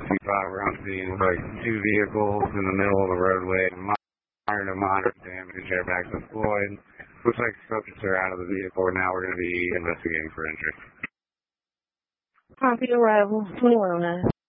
around scene with like two vehicles in the middle of the roadway. Moderate damage, airbags deployed. Looks like subjects are out of the vehicle. Now we're going to be investigating for injury. Copy arrival, 2109.